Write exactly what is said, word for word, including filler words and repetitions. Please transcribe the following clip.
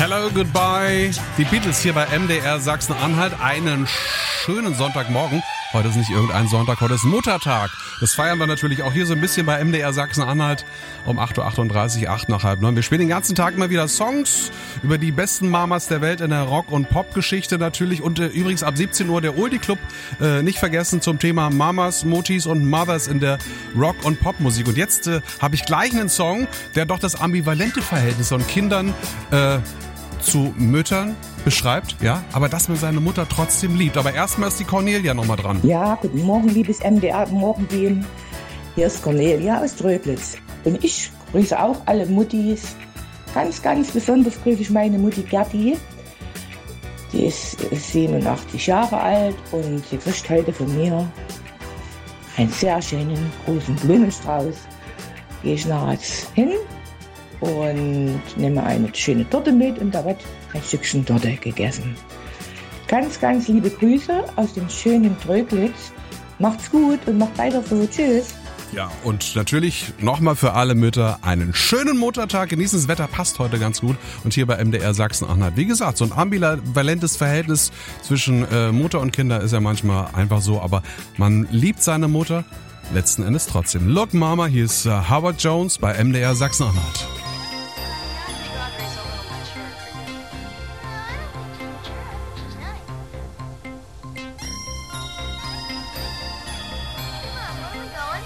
Hello, goodbye. Die Beatles hier bei M D R Sachsen-Anhalt. Einen schönen Sonntagmorgen. Heute ist nicht irgendein Sonntag, heute ist Muttertag. Das feiern wir natürlich auch hier so ein bisschen bei M D R Sachsen-Anhalt um acht Uhr achtunddreißig, acht nach halb neun. Wir spielen den ganzen Tag immer wieder Songs über die besten Mamas der Welt in der Rock- und Pop-Geschichte natürlich. Und äh, übrigens ab siebzehn Uhr der Oldie Club, äh, nicht vergessen, zum Thema Mamas, Mutis und Mothers in der Rock- und Popmusik. Und jetzt äh, habe ich gleich einen Song, der doch das ambivalente Verhältnis von Kindern äh, zu Müttern beschreibt, ja, aber dass man seine Mutter trotzdem liebt. Aber erstmal ist die Cornelia nochmal dran. Ja, guten Morgen, liebes M D R Morgenteam. Hier ist Cornelia aus Tröglitz. Und ich grüße auch alle Muttis. Ganz, ganz besonders grüße ich meine Mutti Gerti. Die ist siebenundachtzig Jahre alt und sie kriegt heute von mir einen sehr schönen großen Blumenstrauß. Gehe ich nachher hin und nehme eine schöne Torte mit und da wird ein Stückchen Torte gegessen. Ganz, ganz liebe Grüße aus dem schönen Tröglitz. Macht's gut und macht weiter so. Tschüss. Ja, und natürlich nochmal für alle Mütter einen schönen Muttertag. Genießen, das Wetter passt heute ganz gut. Und hier bei M D R Sachsen-Anhalt, wie gesagt, so ein ambivalentes Verhältnis zwischen äh, Mutter und Kinder ist ja manchmal einfach so. Aber man liebt seine Mutter letzten Endes trotzdem. Look Mama, hier ist uh, Howard Jones bei M D R Sachsen-Anhalt.